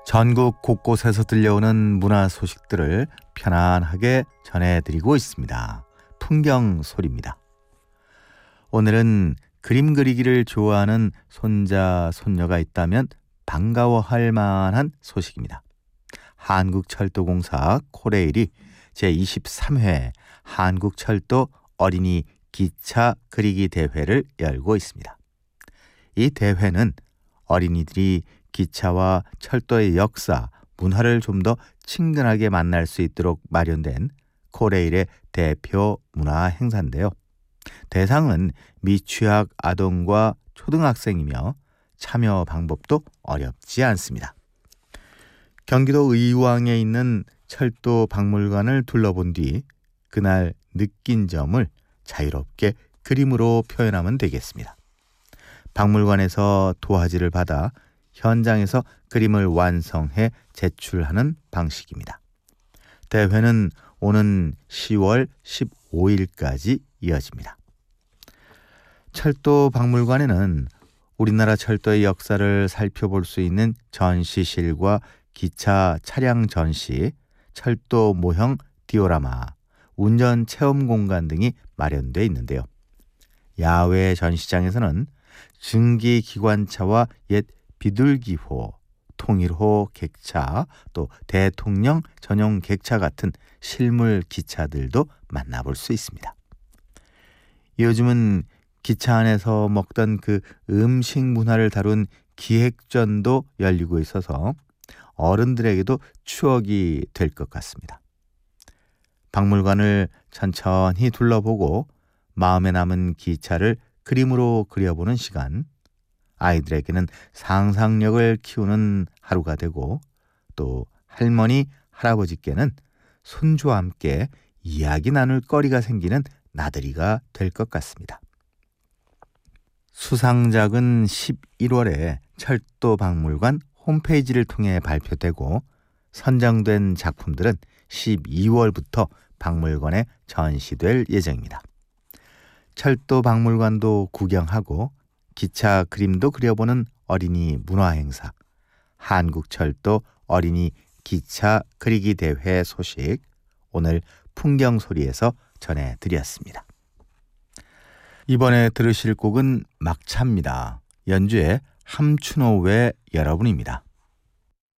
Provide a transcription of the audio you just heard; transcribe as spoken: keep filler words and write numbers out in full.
전국 곳곳에서 들려오는 문화 소식들을 편안하게 전해드리고 있습니다. 풍경 소리입니다. 오늘은 그림 그리기를 좋아하는 손자, 손녀가 있다면 반가워할 만한 소식입니다. 한국철도공사 코레일이 제이십삼 회 한국철도 어린이 기차 그리기 대회를 열고 있습니다. 이 대회는 어린이들이 기차와 철도의 역사, 문화를 좀 더 친근하게 만날 수 있도록 마련된 코레일의 대표 문화 행사인데요. 대상은 미취학 아동과 초등학생이며 참여 방법도 어렵지 않습니다. 경기도 의왕에 있는 철도 박물관을 둘러본 뒤 그날 느낀 점을 자유롭게 그림으로 표현하면 되겠습니다. 박물관에서 도화지를 받아 현장에서 그림을 완성해 제출하는 방식입니다. 대회는 오는 시월 십오일까지 이어집니다. 철도 박물관에는 우리나라 철도의 역사를 살펴볼 수 있는 전시실과 기차 차량 전시, 철도 모형 디오라마, 운전 체험 공간 등이 마련되어 있는데요. 야외 전시장에서는 증기 기관차와 옛 비둘기호, 통일호 객차, 또 대통령 전용 객차 같은 실물 기차들도 만나볼 수 있습니다. 요즘은 기차 안에서 먹던 그 음식 문화를 다룬 기획전도 열리고 있어서 어른들에게도 추억이 될 것 같습니다. 박물관을 천천히 둘러보고 마음에 남은 기차를 그림으로 그려보는 시간, 아이들에게는 상상력을 키우는 하루가 되고 또 할머니, 할아버지께는 손주와 함께 이야기 나눌 거리가 생기는 나들이가 될 것 같습니다. 수상작은 십일월에 철도박물관 홈페이지를 통해 발표되고 선정된 작품들은 십이월부터 박물관에 전시될 예정입니다. 철도박물관도 구경하고 기차 그림도 그려보는 어린이 문화행사, 한국철도 어린이 기차 그리기 대회 소식, 오늘 풍경소리에서 전해드렸습니다. 이번에 들으실 곡은 막차입니다. 연주의 함춘호 외 여러분입니다.